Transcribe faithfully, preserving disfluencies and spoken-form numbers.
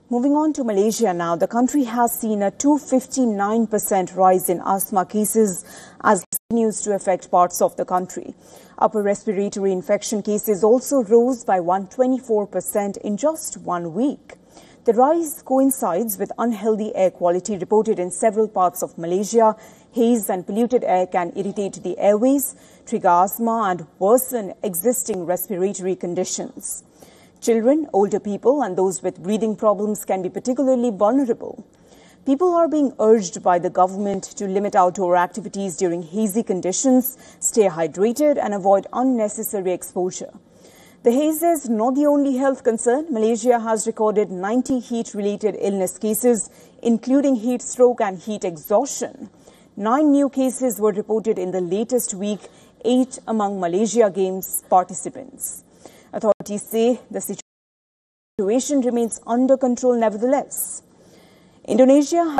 Moving on to Malaysia now, the country has seen a two hundred fifty-nine percent rise in asthma cases as it continues to affect parts of the country. Upper respiratory infection cases also rose by one hundred twenty-four percent in just one week. The rise coincides with unhealthy air quality reported in several parts of Malaysia. Haze and polluted air can irritate the airways, trigger asthma and worsen existing respiratory conditions. Children, older people and those with breathing problems can be particularly vulnerable. People are being urged by the government to limit outdoor activities during hazy conditions, stay hydrated and avoid unnecessary exposure. The haze is not the only health concern. Malaysia has recorded ninety heat-related illness cases, including heat stroke and heat exhaustion. Nine new cases were reported in the latest week, eight among Malaysia Games participants. Authorities say the situation remains under control nevertheless. Indonesia